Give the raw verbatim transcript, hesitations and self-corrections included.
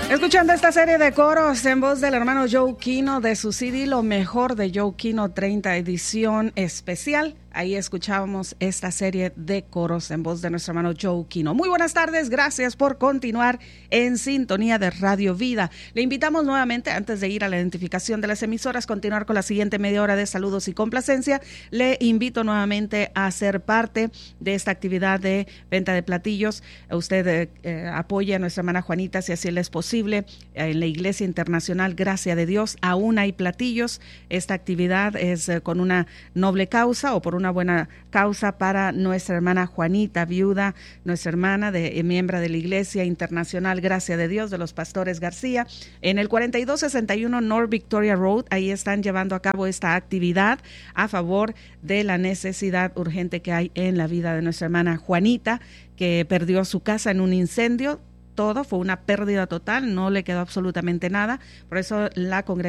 Escuchando esta serie de coros en voz del hermano Joe Kino de su C D Lo Mejor de Joe Kino treinta edición especial. Ahí escuchábamos esta serie de coros en voz de nuestro hermano Joe Kino. Muy buenas tardes, gracias por continuar en sintonía de Radio Vida. Le invitamos nuevamente, antes de ir a la identificación de las emisoras, continuar con la siguiente media hora de saludos y complacencia. Le invito nuevamente a ser parte de esta actividad de venta de platillos. Usted eh, eh, apoya a nuestra hermana Juanita si así le es posible. En la Iglesia Internacional Gracia de Dios aún hay platillos. Esta actividad es eh, con una noble causa o por una buena causa para nuestra hermana Juanita, viuda, nuestra hermana de eh, miembro de la Iglesia Internacional Gracia de Dios de los Pastores García, en el cuarenta y dos sesenta y uno North Victoria Road. Ahí están llevando a cabo esta actividad a favor de la necesidad urgente que hay en la vida de nuestra hermana Juanita, que perdió su casa en un incendio. Todo fue una pérdida total, no le quedó absolutamente nada. Por eso la congregación